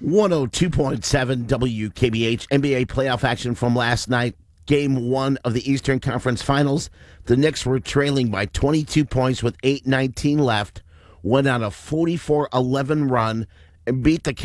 102.7 WKBH NBA playoff action from last night. Game 1 of the Eastern Conference Finals. The Knicks were trailing by 22 points with 8:19 left. Went on a 44-11 run and beat the